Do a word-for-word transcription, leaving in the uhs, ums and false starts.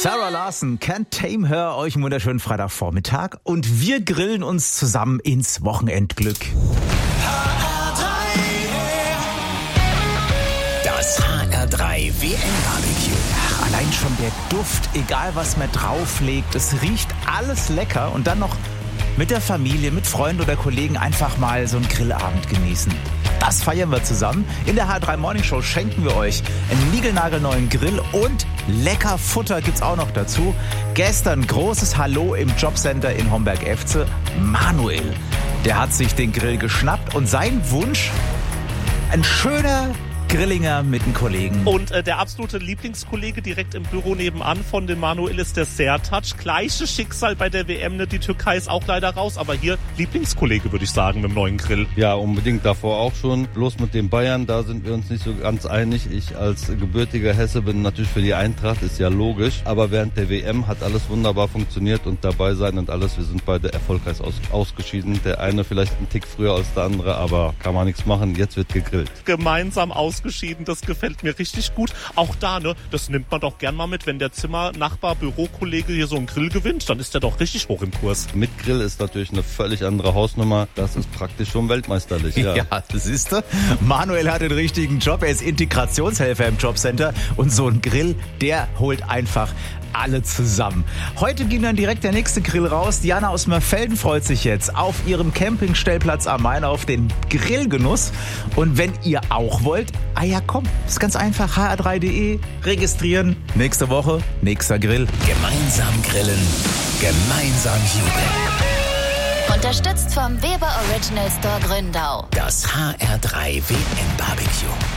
Sarah Larson, Can't Tame Her, euch einen wunderschönen Freitagvormittag und wir grillen uns zusammen ins Wochenendglück. Das H R drei W M-Barbecue. Ach, allein schon der Duft, egal was man drauflegt, es riecht alles lecker und dann noch mit der Familie, mit Freunden oder Kollegen einfach mal so einen Grillabend genießen. Das feiern wir zusammen. In der H R drei Morning Show schenken wir euch einen niegelnagelneuen Grill und lecker Futter gibt's auch noch dazu. Gestern großes Hallo im Jobcenter in Homberg-Efze. Manuel, der hat sich den Grill geschnappt und sein Wunsch, ein schöner Grillinger mit einem Kollegen. Und äh, der absolute Lieblingskollege direkt im Büro nebenan von dem Manuel ist der Sertac. Gleiches Schicksal bei der W M, ne? Die Türkei ist auch leider raus, aber hier Lieblingskollege, würde ich sagen, mit dem neuen Grill. Ja, unbedingt, davor auch schon. Bloß mit den Bayern, da sind wir uns nicht so ganz einig. Ich als gebürtiger Hesse bin natürlich für die Eintracht, ist ja logisch. Aber während der W M hat alles wunderbar funktioniert und dabei sein und alles. Wir sind beide erfolgreich aus, ausgeschieden. Der eine vielleicht einen Tick früher als der andere, aber kann man nichts machen. Jetzt wird gegrillt. Gemeinsam ausgeschieden. Das gefällt mir richtig gut. Auch da, ne, das nimmt man doch gern mal mit, wenn der Zimmer, Nachbar, Bürokollege hier so einen Grill gewinnt, dann ist der doch richtig hoch im Kurs. Mit Grill ist natürlich eine völlig andere Hausnummer. Das ist praktisch schon weltmeisterlich. Ja, ja, das ist er. Manuel hat den richtigen Job. Er ist Integrationshelfer im Jobcenter und so ein Grill, der holt einfach alle zusammen. Heute ging dann direkt der nächste Grill raus. Diana aus Mörfelden freut sich jetzt auf ihrem Campingstellplatz am Main auf den Grillgenuss. Und wenn ihr auch wollt, ah ja komm, ist ganz einfach, h r drei punkt d e, registrieren. Nächste Woche, nächster Grill. Gemeinsam grillen, gemeinsam jubeln. Unterstützt vom Weber Original Store Gründau. Das H R drei W M-Barbecue.